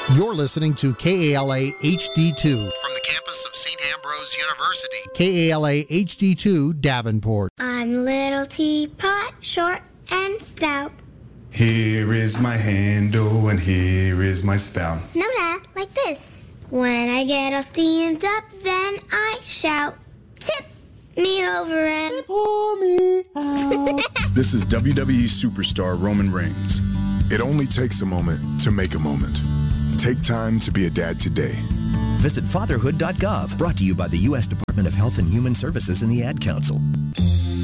You're listening to KALA HD2 from the campus of St. Ambrose University. KALA HD2 Davenport. I'm Little Teapot, short and stout. Here is my handle and here is my spout. No, Dad, like this. When I get all steamed up, then I shout, tip me over and pour me out. This is WWE superstar Roman Reigns. It only takes a moment to make a moment. Take time to be a dad today. Visit fatherhood.gov, brought to you by the U.S. Department of Health and Human Services and the Ad Council.